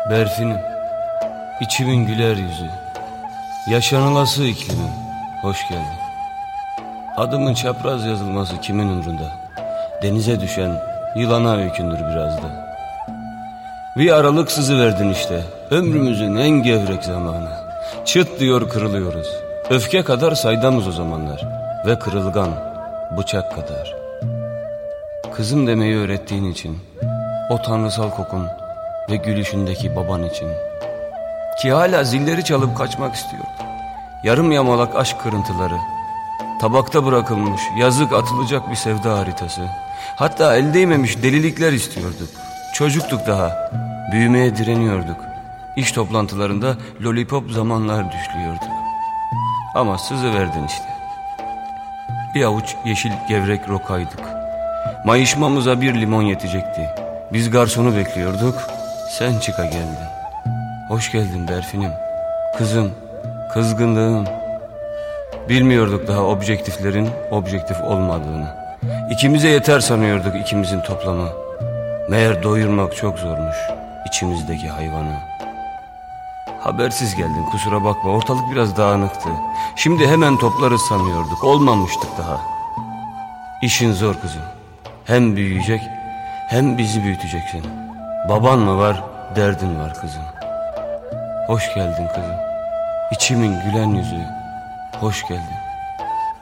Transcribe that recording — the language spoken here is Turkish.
Berfinim, içimin güler yüzü, yaşanılası iklimim, hoş geldin. Adımın çapraz yazılması kimin umrunda? Denize düşen yılana öykündür biraz da. Bir aralık sızıverdin işte, ömrümüzün en gevrek zamanı. Çıt diyor kırılıyoruz, öfke kadar saydamız o zamanlar. Ve kırılgan, bıçak kadar. Kızım demeyi öğrettiğin için, o tanrısal kokun ve gülüşündeki baban için. Ki hala zilleri çalıp kaçmak istiyor. Yarım yamalak aşk kırıntıları, tabakta bırakılmış yazık atılacak bir sevda haritası. Hatta el değmemiş delilikler istiyorduk. Çocuktuk daha, büyümeye direniyorduk. İş toplantılarında lollipop zamanlar düşlüyordu. Ama sızıverdin işte. Bir avuç yeşil gevrek rokaydık. Mayışmamıza bir limon yetecekti. Biz garsonu bekliyorduk, sen çıka geldin. Hoş geldin Berfinim, kızım, kızgınlığım. Bilmiyorduk daha objektiflerin objektif olmadığını. İkimize yeter sanıyorduk ikimizin toplamı. Meğer doyurmak çok zormuş içimizdeki hayvanı. Habersiz geldin, kusura bakma, ortalık biraz dağınıktı. Şimdi hemen toplarız sanıyorduk, olmamıştık daha. İşin zor kızım. Hem büyüyecek hem bizi büyüteceksin. Baban mı var, derdin var kızım. Hoş geldin kızım, İçimin gülen yüzü, hoş geldin.